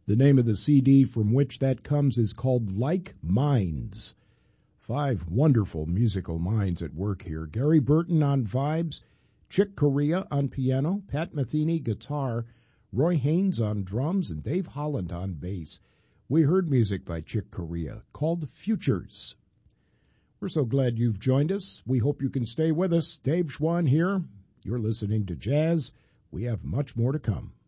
The name of the CD from which that comes is called Like Minds. 5 wonderful musical minds at work here. Gary Burton on vibes, Chick Corea on piano, Pat Metheny guitar, Roy Haynes on drums, and Dave Holland on bass. We heard music by Chick Corea called Futures. We're so glad you've joined us. We hope you can stay with us. Dave Schwann here. You're listening to Jazz. We have much more to come.